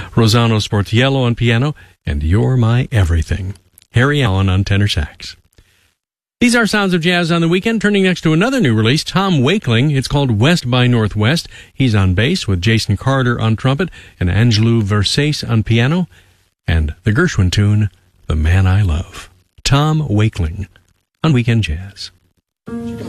Rosano Sportiello on piano, and You're My Everything. Harry Allen on tenor sax. These are Sounds of Jazz on the Weekend, turning next to another new release, Tom Wakeling. It's called West by Northwest. He's on bass with Jason Carter on trumpet and Angelou Versace on piano, and the Gershwin tune, The Man I Love. Tom Wakeling on Weekend Jazz.